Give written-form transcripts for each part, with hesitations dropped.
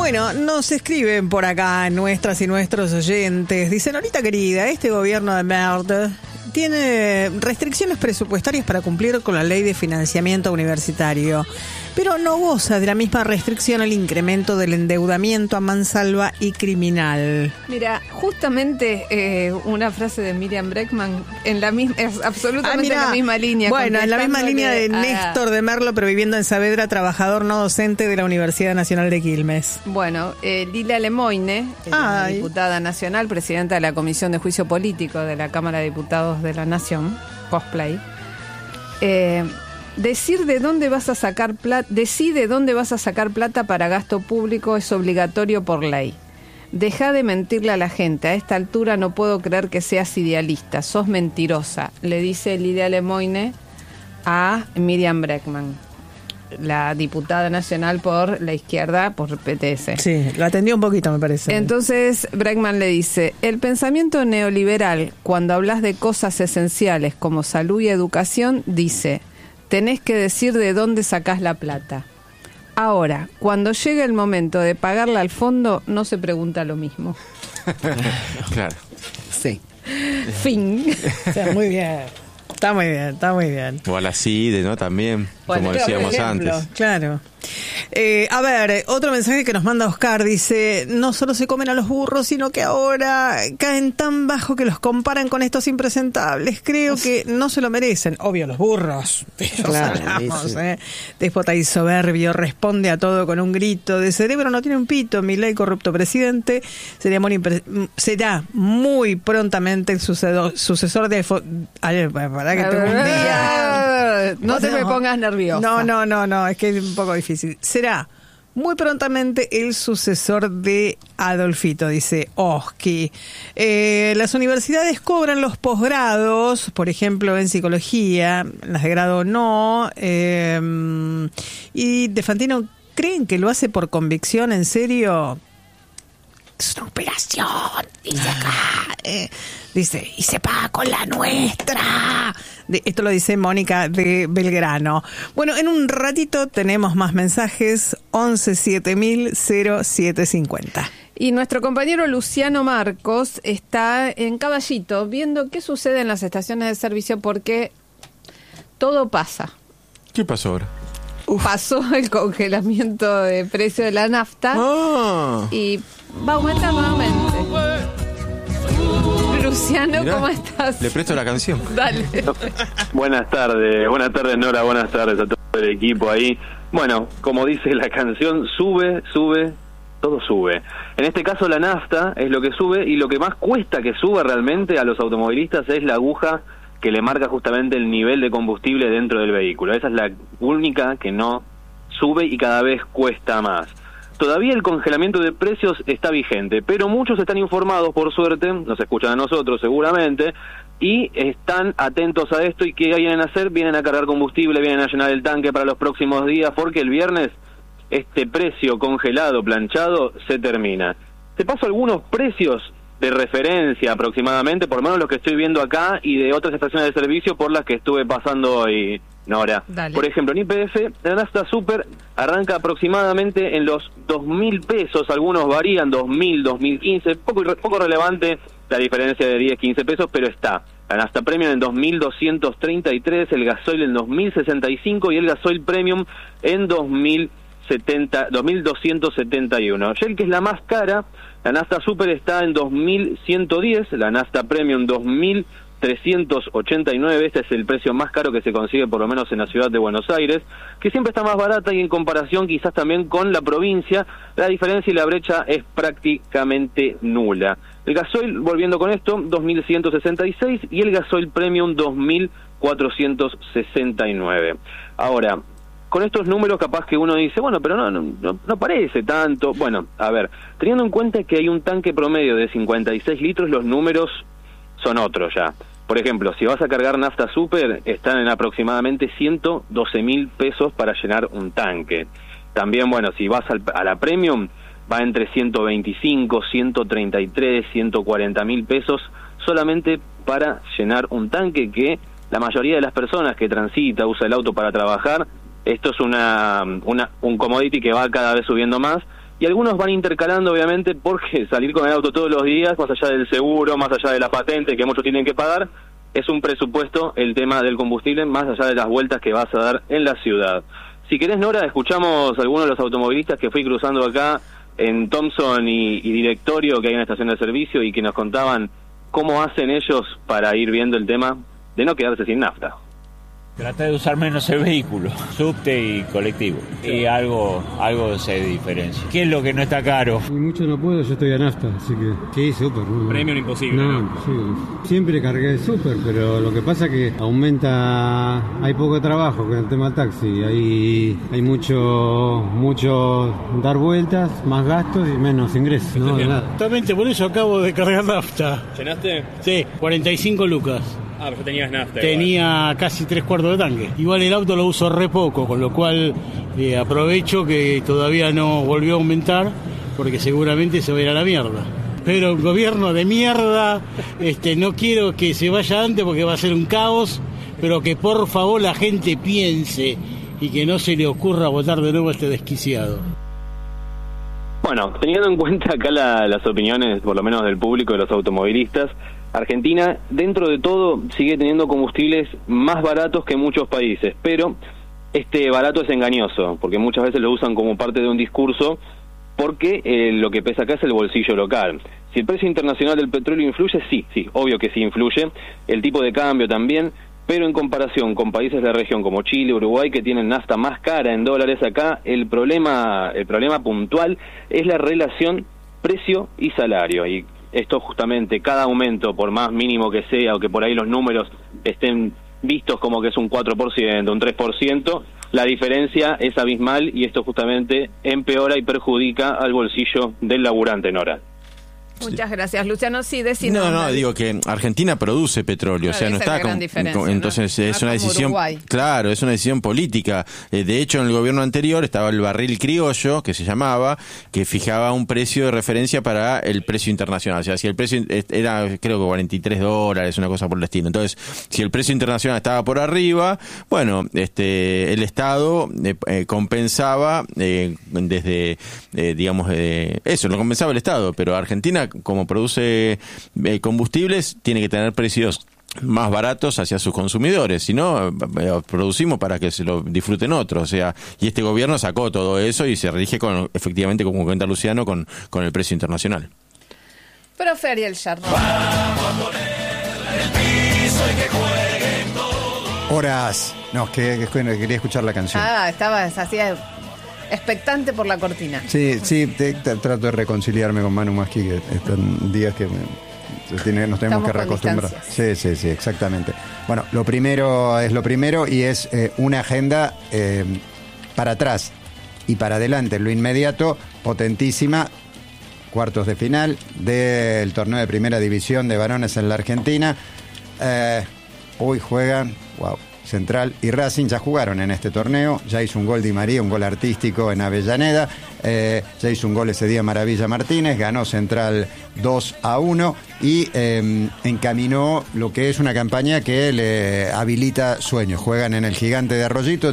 Bueno, nos escriben por acá nuestras y nuestros oyentes. Dicen, ahorita querida, este gobierno de merda tiene restricciones presupuestarias para cumplir con la ley de financiamiento universitario, pero no goza de la misma restricción al incremento del endeudamiento a mansalva y criminal. Mira, justamente una frase de Miriam Breckman es absolutamente en la misma línea. Bueno, en la misma línea de Néstor de Merlo, pero viviendo en Saavedra, trabajador no docente de la Universidad Nacional de Quilmes. Bueno, Lila Lemoine, la diputada nacional, presidenta de la Comisión de Juicio Político de la Cámara de Diputados de la Nación, cosplay, decide de dónde vas a sacar plata para gasto público es obligatorio por ley. Deja de mentirle a la gente. A esta altura no puedo creer que seas idealista. Sos mentirosa, le dice Lidia Lemoine a Miriam Breckman, la diputada nacional por la izquierda, por PTS. Sí, lo atendió un poquito, me parece. Entonces Breckman le dice, el pensamiento neoliberal, cuando hablas de cosas esenciales como salud y educación, dice, tenés que decir de dónde sacás la plata. Ahora, cuando llega el momento de pagarla al fondo, no se pregunta lo mismo. Claro. Sí. Fin. O sea, muy bien. Está muy bien, está muy bien. O a la CIDE, ¿no? También, bueno, como decíamos antes. Claro. A ver, otro mensaje que nos manda Oscar dice, no solo se comen a los burros, sino que ahora caen tan bajo que los comparan con estos impresentables. Creo que no se lo merecen. Obvio, los burros. Claro, hablamos, Déspota y soberbio, responde a todo con un grito. De cerebro no tiene un pito. Milei, corrupto presidente. Será muy prontamente el sucesor de... Para que tengo un día. No te me pongas nervioso. No, es que es un poco difícil. Será muy prontamente el sucesor de Adolfito, dice Oski. Las universidades cobran los posgrados, por ejemplo, en psicología, las de grado no. Y De Fantino, ¿creen que lo hace por convicción? ¿En serio? Es una operación, dice acá. Dice, y se paga con la nuestra. Esto lo dice Mónica de Belgrano. Bueno, en un ratito tenemos más mensajes. 11-7000-0750. Y nuestro compañero Luciano Marcos está en Caballito viendo qué sucede en las estaciones de servicio, porque todo pasa. ¿Qué pasó ahora? Pasó el congelamiento de precio de la nafta y va a aumentar nuevamente. Luciano, mirá, ¿cómo estás? Le presto la canción. Dale. Buenas tardes, Nora, buenas tardes a todo el equipo ahí. Bueno, como dice la canción, sube, todo sube. En este caso la nafta es lo que sube, y lo que más cuesta que suba realmente a los automovilistas es la aguja que le marca justamente el nivel de combustible dentro del vehículo. Esa es la única que no sube y cada vez cuesta más. Todavía el congelamiento de precios está vigente, pero muchos están informados, por suerte, nos escuchan a nosotros seguramente, y están atentos a esto. ¿Y qué vienen a hacer? Vienen a cargar combustible, vienen a llenar el tanque para los próximos días, porque el viernes este precio congelado, planchado, se termina. Te paso algunos precios de referencia aproximadamente, por lo menos los que estoy viendo acá, y de otras estaciones de servicio por las que estuve pasando hoy, Nora. Dale. Por ejemplo, en YPF, la nafta super arranca aproximadamente en los 2.000 pesos, algunos varían, 2.000, 2.015, poco relevante la diferencia de 10, 15 pesos, pero está. La nafta premium en 2.233, el gasoil en 2.065 y el gasoil premium en 2.271. Shell, que es la más cara, la nafta super está en 2.110, la nafta premium 2.389, este es el precio más caro que se consigue por lo menos en la ciudad de Buenos Aires, que siempre está más barata, y en comparación quizás también con la provincia, la diferencia y la brecha es prácticamente nula. El gasoil, volviendo con esto, 2.166 y el gasoil premium 2.469. Ahora, con estos números capaz que uno dice, bueno, pero no parece tanto. Bueno, a ver, teniendo en cuenta que hay un tanque promedio de 56 litros, los números son otros ya. Por ejemplo, si vas a cargar nafta super, están en aproximadamente 112.000 pesos para llenar un tanque. También, bueno, si vas a la premium, va entre 125, 133, 140.000 pesos solamente para llenar un tanque, que la mayoría de las personas que transita, usa el auto para trabajar, esto es un commodity que va cada vez subiendo más, y algunos van intercalando, obviamente, porque salir con el auto todos los días, más allá del seguro, más allá de la patente que muchos tienen que pagar, es un presupuesto el tema del combustible, más allá de las vueltas que vas a dar en la ciudad. Si querés, Nora, escuchamos a algunos de los automovilistas que fui cruzando acá en Thompson y Directorio, que hay una estación de servicio, y que nos contaban cómo hacen ellos para ir viendo el tema de no quedarse sin nafta. Traté de usar menos el vehículo, subte y colectivo, y algo se diferencia. ¿Qué es lo que no está caro? Y mucho no puedo, yo estoy a nafta, así que sí, súper. Premio imposible. No, sí, siempre cargué súper, pero lo que pasa que hay poco trabajo con el tema del taxi, hay mucho dar vueltas, más gastos y menos ingresos. No, nada. Exactamente, por eso acabo de cargar nafta. ¿Llenaste? Sí, 45 lucas. Ah, pero tenías nafta. Tenía casi 3/4 de tanque. Igual el auto lo uso re poco, con lo cual aprovecho que todavía no volvió a aumentar, porque seguramente se va a ir a la mierda. Pero gobierno de mierda, no quiero que se vaya antes porque va a ser un caos, pero que por favor la gente piense y que no se le ocurra votar de nuevo a este desquiciado. Bueno, teniendo en cuenta acá las opiniones, por lo menos del público, de los automovilistas, Argentina, dentro de todo, sigue teniendo combustibles más baratos que muchos países, pero este barato es engañoso, porque muchas veces lo usan como parte de un discurso, porque lo que pesa acá es el bolsillo local. Si el precio internacional del petróleo influye, sí, obvio que sí influye, el tipo de cambio también, pero en comparación con países de la región como Chile, Uruguay, que tienen nafta más cara en dólares acá, el problema puntual es la relación precio y salario, y esto justamente, cada aumento, por más mínimo que sea, o que por ahí los números estén vistos como que es un 4%, un 3%, la diferencia es abismal y esto justamente empeora y perjudica al bolsillo del laburante, Nora. Muchas gracias, Luciano. Sí, decimos. No, digo que Argentina produce petróleo, claro, o sea, no está entonces ¿no? es una decisión, Uruguay. Claro, es una decisión política. De hecho, en el gobierno anterior estaba el barril criollo, que se llamaba, que fijaba un precio de referencia para el precio internacional. O sea, si el precio era, creo que $43, una cosa por el estilo. Entonces, si el precio internacional estaba por arriba, bueno, el Estado compensaba desde, digamos, eso, lo compensaba el Estado, pero Argentina, como produce combustibles, tiene que tener precios más baratos hacia sus consumidores, si no, producimos para que se lo disfruten otros, o sea, y este gobierno sacó todo eso y se rige efectivamente, como cuenta Luciano, con el precio internacional. Profe Ariel Yarno. Horas. No, que quería escuchar la canción. Estabas así expectante por la cortina. Sí, trato de reconciliarme con Manu Masqui, que están días que nos tenemos que reacostumbrar. Sí, exactamente. Bueno, lo primero es lo primero y es una agenda para atrás y para adelante, lo inmediato, potentísima. Cuartos de final del torneo de primera división de varones en la Argentina. Hoy juegan, Central y Racing ya jugaron en este torneo, ya hizo un gol Di María, un gol artístico en Avellaneda, ya hizo un gol ese día Maravilla Martínez, ganó Central 2-1 y encaminó lo que es una campaña que le habilita sueños. Juegan en el Gigante de Arroyito,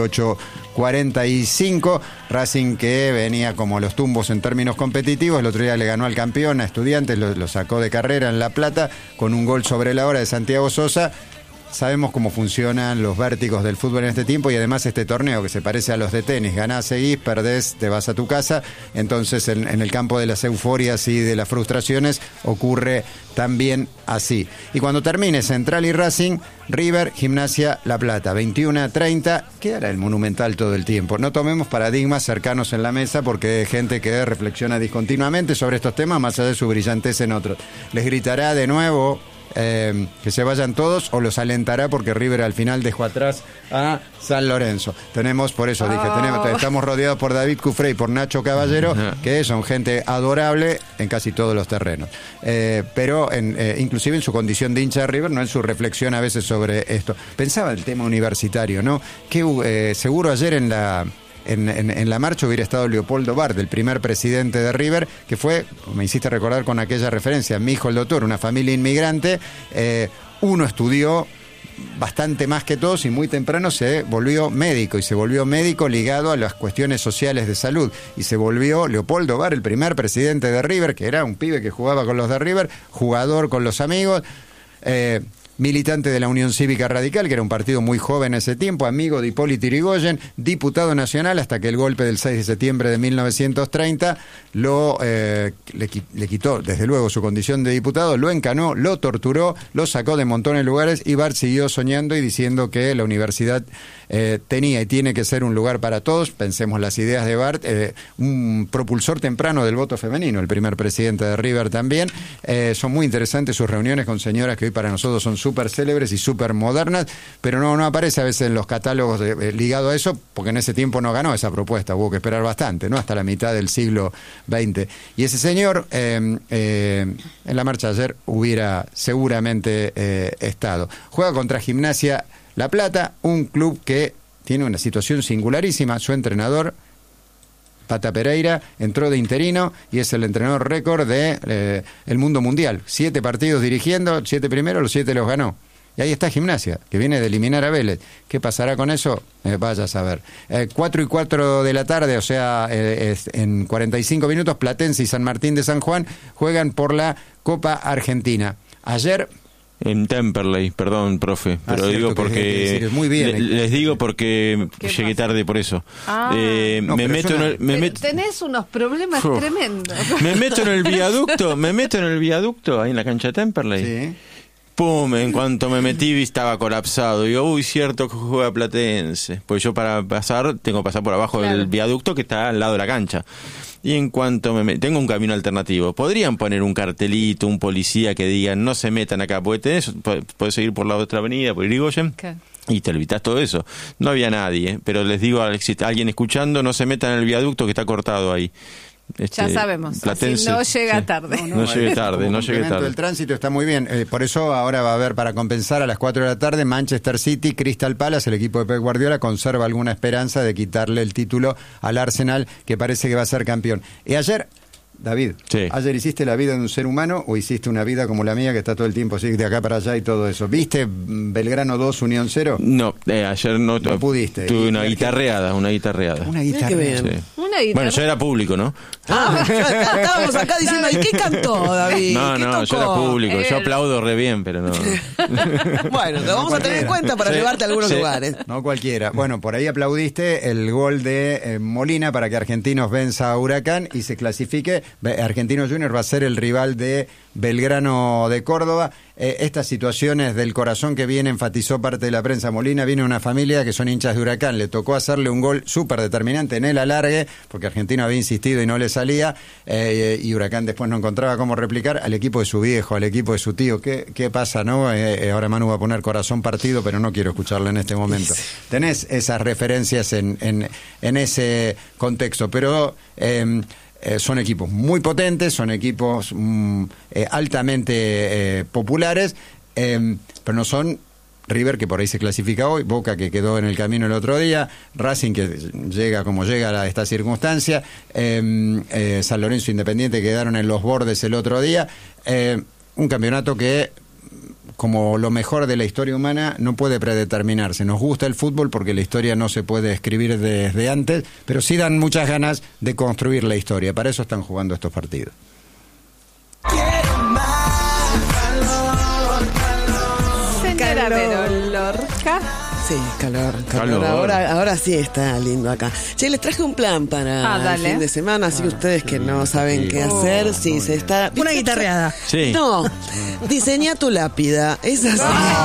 18-45, Racing, que venía como los tumbos en términos competitivos, el otro día le ganó al campeón, a Estudiantes, lo sacó de carrera en La Plata con un gol sobre la hora de Santiago Sosa. Sabemos cómo funcionan los vértigos del fútbol en este tiempo y además este torneo que se parece a los de tenis, ganás, seguís, perdés, te vas a tu casa. Entonces en el campo de las euforias y de las frustraciones ocurre también así. Y cuando termine Central y Racing, River, Gimnasia, La Plata, 21-30, quedará el Monumental todo el tiempo. No tomemos paradigmas cercanos en la mesa porque hay gente que reflexiona discontinuamente sobre estos temas más allá de su brillantez en otros. Les gritará de nuevo que se vayan todos o los alentará porque River al final dejó atrás a San Lorenzo. Tenemos, por eso dije, estamos rodeados por David Cufré y por Nacho Caballero, que son gente adorable en casi todos los terrenos, pero inclusive en su condición de hincha de River, no en su reflexión a veces sobre esto. Pensaba el tema universitario, ¿no? Que seguro ayer en la marcha hubiera estado Leopoldo Bard, el primer presidente de River, que fue, me hiciste recordar con aquella referencia, mi hijo el doctor, una familia inmigrante, uno estudió bastante más que todos y muy temprano se volvió médico, y se volvió médico ligado a las cuestiones sociales de salud, y se volvió Leopoldo Bar, el primer presidente de River, que era un pibe que jugaba con los de River, jugador con los amigos, militante de la Unión Cívica Radical, que era un partido muy joven en ese tiempo, amigo de Hipólito Yrigoyen, diputado nacional hasta que el golpe del 6 de septiembre de 1930 le quitó, desde luego, su condición de diputado, lo encanó, lo torturó, lo sacó de montones de lugares, y Bart siguió soñando y diciendo que la universidad tenía y tiene que ser un lugar para todos. Pensemos las ideas de Bart, un propulsor temprano del voto femenino, el primer presidente de River también. Son muy interesantes sus reuniones con señoras que hoy para nosotros son súper célebres y súper modernas, pero no aparece a veces en los catálogos ligado a eso, porque en ese tiempo no ganó esa propuesta, hubo que esperar bastante, ¿no? Hasta la mitad del siglo XX. Y ese señor, en la marcha de ayer, hubiera seguramente estado. Juega contra Gimnasia La Plata, un club que tiene una situación singularísima. Su entrenador, Pata Pereira, entró de interino y es el entrenador récord de el mundo mundial. 7 partidos dirigiendo, 7 primeros, los 7 los ganó. Y ahí está Gimnasia, que viene de eliminar a Vélez. ¿Qué pasará con eso? Vaya a saber. 4:04 de la tarde, o sea, en 45 minutos, Platense y San Martín de San Juan juegan por la Copa Argentina. Ayer... En Temperley, perdón, profe, pero digo porque muy bien, les digo porque llegué tarde por eso. Tenés unos problemas tremendos. Me meto en el viaducto, ahí en la cancha de Temperley. Sí. Pum, en cuanto me metí estaba colapsado. Digo, cierto que juega Platense. Pues yo para pasar tengo que pasar por abajo del viaducto que está al lado de la cancha. Y en cuanto tengo un camino alternativo. Podrían poner un cartelito, un policía que diga no se metan acá, porque podés seguir por la otra avenida, por Irigoyen. ¿Qué? Y te evitas todo eso. No había nadie, pero les digo, si está alguien escuchando, no se metan en el viaducto que está cortado ahí. Ya sabemos, Platense, no llega tarde. No llegue tarde. El tránsito está muy bien. Por eso ahora va a haber, para compensar, a las 4 de la tarde, Manchester City, Crystal Palace. El equipo de Pep Guardiola conserva alguna esperanza de quitarle el título al Arsenal, que parece que va a ser campeón. Y ayer... David, sí. ¿Ayer hiciste la vida de un ser humano o hiciste una vida como la mía que está todo el tiempo así de acá para allá y todo eso? ¿Viste Belgrano 2, Unión 0? No, ayer no pudiste. Tuve una guitarreada. Una guitarreada. Sí. Bueno, yo era público, ¿no? Estábamos acá diciendo, ¿y qué cantó, David? No, yo era público. Yo aplaudo re bien, pero no. Bueno, lo vamos a tener en cuenta para llevarte a algunos lugares. No cualquiera. Bueno, por ahí aplaudiste el gol de Molina para que Argentinos venza a Huracán y se clasifique. Argentinos Juniors va a ser el rival de Belgrano de Córdoba. Estas situaciones del corazón que viene, enfatizó parte de la prensa. Molina viene de una familia que son hinchas de Huracán. Le tocó hacerle un gol súper determinante en el alargue, porque Argentino había insistido y no le salía, y Huracán después no encontraba cómo replicar al equipo de su viejo, al equipo de su tío. ¿Qué pasa, no? Ahora Manu va a poner corazón partido, pero no quiero escucharlo en este momento. Tenés esas referencias en ese contexto, pero... son equipos muy potentes, son equipos altamente populares, pero no son River, que por ahí se clasifica hoy, Boca, que quedó en el camino el otro día, Racing, que llega como llega a esta circunstancia, San Lorenzo, Independiente, quedaron en los bordes el otro día. Un campeonato que, como lo mejor de la historia humana, no puede predeterminarse. Nos gusta el fútbol porque la historia no se puede escribir desde antes, pero sí dan muchas ganas de construir la historia. Para eso están jugando estos partidos. Señora Verón Lorca. Sí, calor. Ahora sí está lindo acá. Che, les traje un plan para el fin de semana, así que ustedes que no saben qué hacer, sí, se está... Una guitarreada. Sí. No, diseña tu lápida. Es así.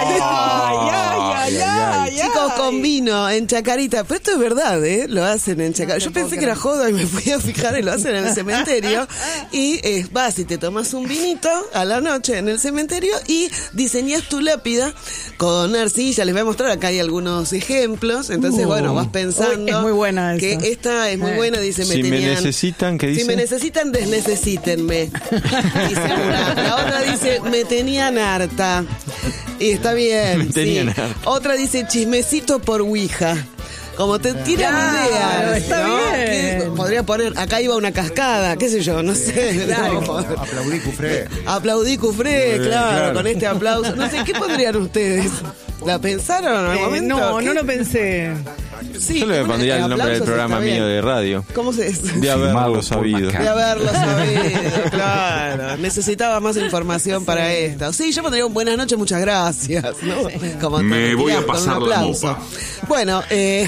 Chicos, con vino en Chacarita. Pero esto es verdad, Lo hacen en Chacarita. Yo pensé que era joda y me fui a fijar y lo hacen en el cementerio. Y vas y te tomas un vinito a la noche en el cementerio y diseñas tu lápida con arcilla. Les voy a mostrar, acá hay algunos ejemplos. Entonces, bueno, vas pensando. Es muy buena esa. Que esta es muy buena. Dice, si me necesitan, ¿qué dice? Si me necesitan, desnecesítenme. Dice una. La otra dice, me tenían harta. Y está bien. Me tenían harta. Otra dice, chismecito por Ouija. Como te tiran ideas. Está ¿no? bien. Que podría poner, acá iba una cascada, qué sé yo, no sé. Aplaudí, Cufré. Aplaudí, Cufré, claro, con este aplauso. No sé, ¿qué pondrían ustedes? ¿La pensaron en algún momento? No, ¿Qué? no lo pensé. Sí, Yo le pondría el nombre del aplausos programa está bien. mío de radio. ¿Cómo se dice? De haberlo sabido. De haberlo sabido, claro. Necesitaba más información para esto. Sí, yo pondría un buenas noches, muchas gracias, ¿no? Como Me voy a pasar con un la aplauso. mopa. Bueno,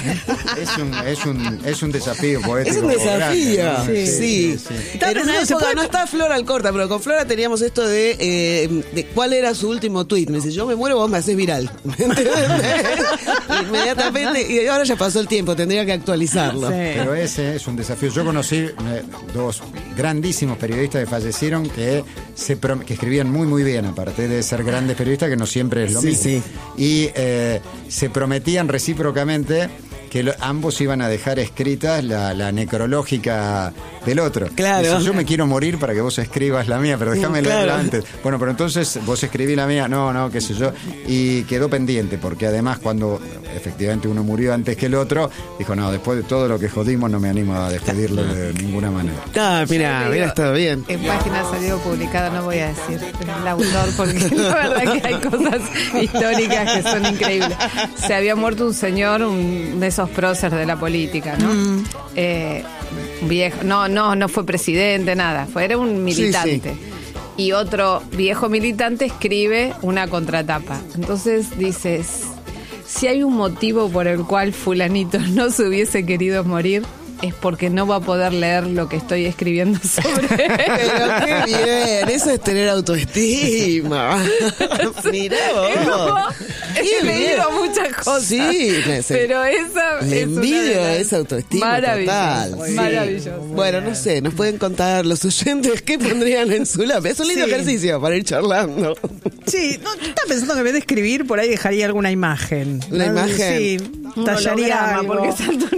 Es un desafío poético. es un desafío. grande, ¿no? Sí. Estaba En una pensando, ¿se época puede- no está Flora Alcorta, pero con Flora teníamos esto de cuál era su último tuit. Me dice, yo me muero, vos me haces viral. ¿Me entendés? Inmediatamente, y ahora ya pasó el tiempo, tendría que actualizarlo. Sí. Pero ese es un desafío. Yo conocí dos grandísimos periodistas que fallecieron que escribían muy bien, aparte de ser grandes periodistas, que no siempre es lo Sí, mismo. sí. Y se prometían recíprocamente que ambos iban a dejar escritas la necrológica del otro. Claro. Dice, yo me quiero morir para que vos escribas la mía, pero déjame Claro. leerla antes. Bueno, pero entonces vos escribí la mía, no, qué sé yo, y quedó pendiente, porque además cuando efectivamente uno murió antes que el otro, dijo, no, después de todo lo que jodimos no me animo a despedirlo de ninguna manera. Ah, mira, estado bien. En página salió publicada, no voy a decir el autor, porque la verdad que hay cosas históricas que son increíbles. Se había muerto un señor, de esos próceres de la política, ¿no? Viejo, no fue presidente, nada, era un militante. Y otro viejo militante escribe una contratapa. Entonces dices, si hay un motivo por el cual fulanito no se hubiese querido morir, es porque no va a poder leer lo que estoy escribiendo sobre él. Pero qué bien, eso es tener autoestima. Mirá vos. He leído muchas cosas. Sí, pero esa le es una envidio de las- esa autoestima Maravilloso, total. Sí. maravilloso. Bueno, no sé, nos pueden contar los oyentes qué pondrían en su lápiz. Es un lindo Sí. ejercicio para ir charlando. Sí, no, yo estaba pensando que en vez de escribir, por ahí dejaría alguna imagen. ¿La imagen? Sí, Un tallaría holograma, algo. porque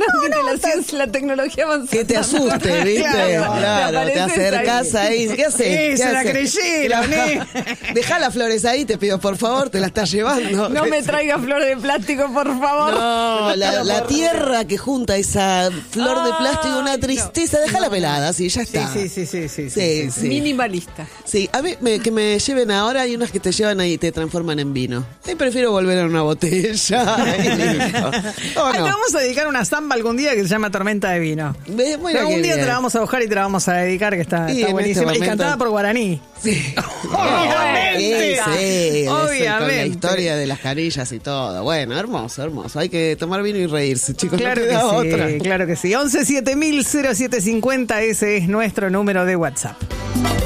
la tecnología avanzada. Que te asuste, ¿viste? Claro, te acercás ahí. ¿Qué haces? Se la creyeron, Dejá las flores ahí, te pido, por favor, te la estás llevando. No me traiga flor de plástico, por favor. No, la tierra que junta esa flor de plástico, una tristeza, déjala pelada, sí, ya está. Sí. Minimalista. Sí, a mí que me lleven ahora, hay unas que te llevan ahí y te transforman en vino. Prefiero volver a una botella. Y listo. ¿O Ay, no? te vamos a dedicar una samba algún día que se llama Tormenta de Vino. Bueno, Pero algún qué día bien. te la vamos a buscar y te la vamos a dedicar, que está Y en buenísima. este Y momento- cantada por guaraní. Sí. Obviamente. Sí, con la Obviamente. historia de las carillas y todo. Bueno, hermoso, hermoso. Hay que tomar vino y reírse, chicos. Claro no que queda sí, otra. claro que sí. 11 7000 0750, ese es nuestro número de WhatsApp.